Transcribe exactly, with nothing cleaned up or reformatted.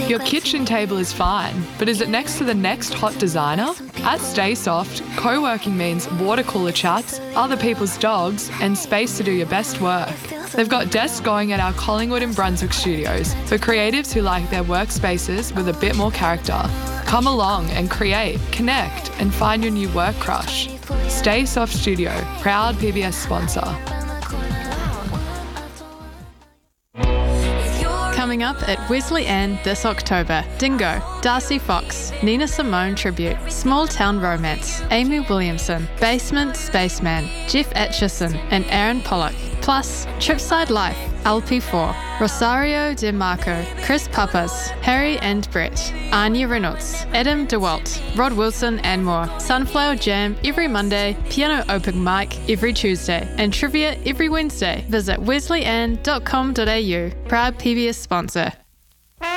Your kitchen table is fine, but is it next to the next hot designer? At StaySoft, co-working means water cooler chats, other people's dogs, and space to do your best work. They've got desks going at our Collingwood and Brunswick studios for creatives who like their workspaces with a bit more character. Come along and create, connect, and find your new work crush. StaySoft Studio, proud P B S sponsor. Coming up at Wesley End this October, Dingo, Darcy Fox, Nina Simone Tribute, Small Town Romance, Amy Williamson, Basement Spaceman, Jeff Atchison and Aaron Pollock, plus Tripside Life, L P four, Rosario DeMarco, Chris Papas, Harry and Brett, Anya Reynolds, Adam DeWalt, Rod Wilson and more. Sunflower Jam every Monday, Piano Open Mic every Tuesday, and Trivia every Wednesday. Visit wesley end dot com dot a u, proud P B S sponsor.